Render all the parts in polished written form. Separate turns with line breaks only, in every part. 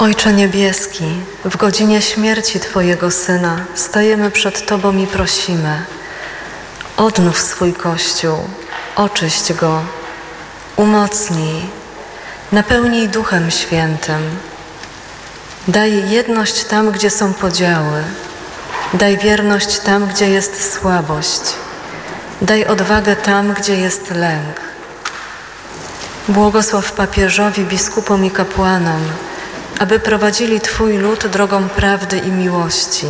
Ojcze Niebieski, w godzinie śmierci Twojego Syna stajemy przed Tobą i prosimy: odnów swój Kościół, oczyść go, umocnij, napełnij Duchem Świętym. Daj jedność tam, gdzie są podziały. Daj wierność tam, gdzie jest słabość. Daj odwagę tam, gdzie jest lęk. Błogosław papieżowi, biskupom i kapłanom, aby prowadzili Twój lud drogą prawdy i miłości.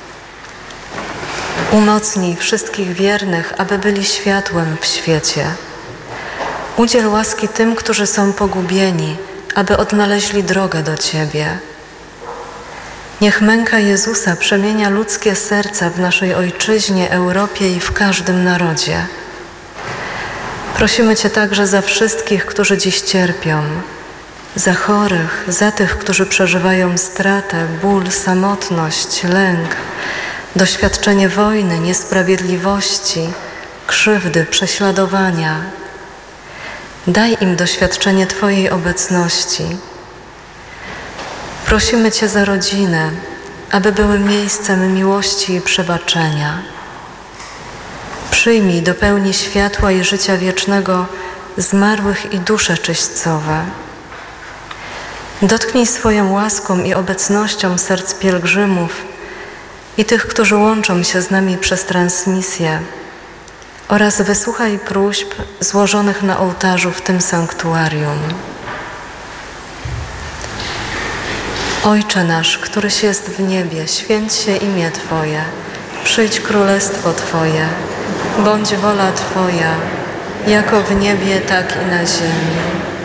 Umocnij wszystkich wiernych, aby byli światłem w świecie. Udziel łaski tym, którzy są pogubieni, aby odnaleźli drogę do Ciebie. Niech męka Jezusa przemienia ludzkie serca w naszej Ojczyźnie, Europie i w każdym narodzie. Prosimy Cię także za wszystkich, którzy dziś cierpią, za chorych, za tych, którzy przeżywają stratę, ból, samotność, lęk, doświadczenie wojny, niesprawiedliwości, krzywdy, prześladowania. Daj im doświadczenie Twojej obecności. Prosimy Cię za rodziny, aby były miejscem miłości i przebaczenia. Przyjmij do pełni światła i życia wiecznego zmarłych i dusze czyśćcowe. Dotknij swoją łaską i obecnością serc pielgrzymów i tych, którzy łączą się z nami przez transmisję, oraz wysłuchaj próśb złożonych na ołtarzu w tym sanktuarium. Ojcze nasz, któryś jest w niebie, święć się imię Twoje, przyjdź królestwo Twoje, bądź wola Twoja, jako w niebie, tak i na ziemi.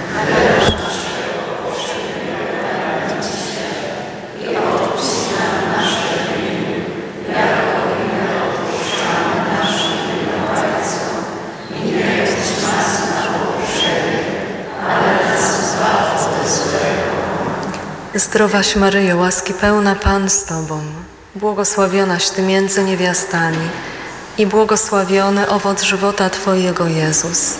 Zdrowaś Maryjo, łaski pełna, Pan z Tobą, błogosławionaś Ty między niewiastami i błogosławiony owoc żywota Twojego, Jezus.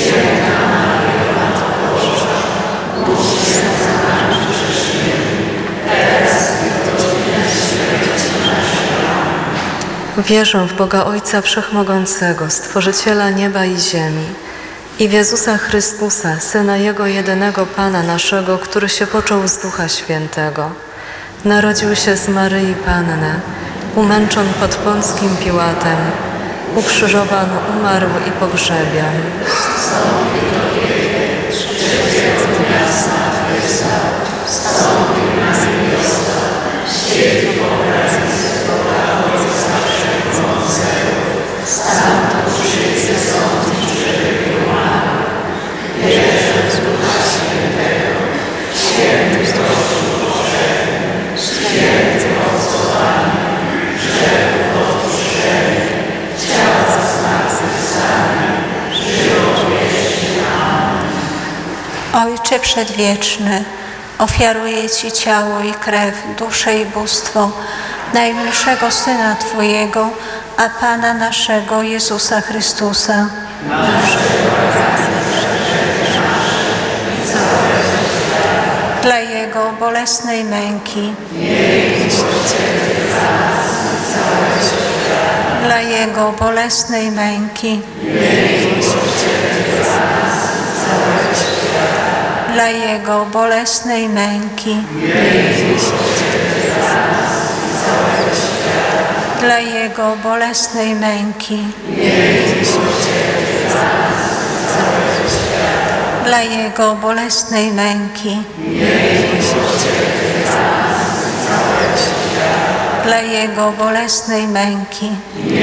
Wierzę w Boga Ojca Wszechmogącego, Stworzyciela nieba i ziemi, i w Jezusa Chrystusa, Syna Jego jedynego Pana naszego, który się począł z Ducha Świętego. Narodził się z Maryi Panny, umęczon pod Pąckim Piłatem, ukrzyżowan, umarł i pogrzebion.
Ojcze Przedwieczny, ofiaruję Ci ciało i krew, duszę i bóstwo najmilszego Syna Twojego, a Pana naszego Jezusa Chrystusa. Dla Jego bolesnej męki, dla Jego bolesnej męki, dla Jego bolesnej męki, dla Jego bolesnej męki, dla Jego bolesnej męki, dla Jego bolesnej męki,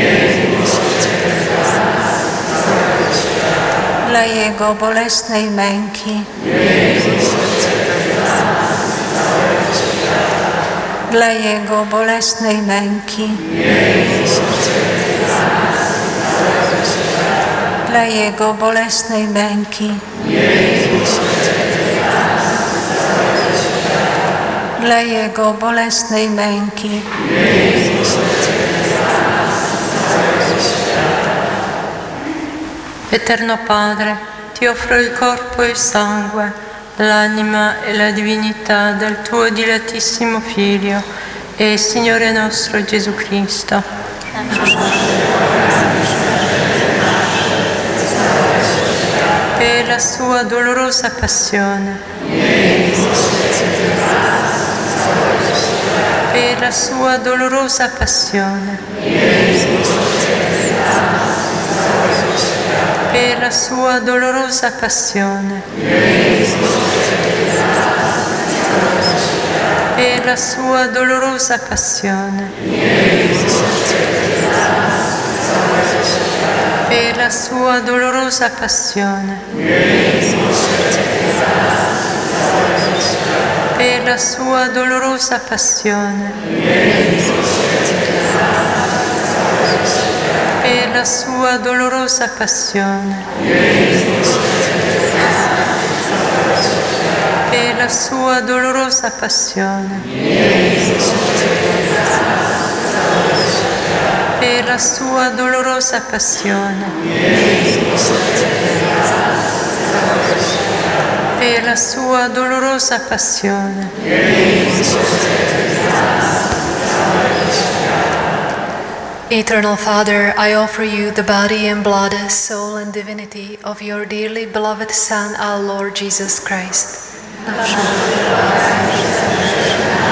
dla Jego bolesnej męki, dla Jego bolesnej męki, dla Jego bolesnej męki, dla Jego bolesnej męki,
Eterno Padre, Ti offro il corpo e il sangue, l'anima e la divinità del tuo dilettissimo Figlio e Signore nostro Gesù Cristo. Per la sua dolorosa passione, per la sua dolorosa passione, per la sua dolorosa passione, per la sua dolorosa passione, per la sua dolorosa passione, per la sua dolorosa passione, per la sua dolorosa passione, per la sua dolorosa passione, per la sua dolorosa passione, per la sua dolorosa passione,
Eternal Father, I offer you the body and blood, soul and divinity of your dearly beloved Son, our Lord Jesus Christ.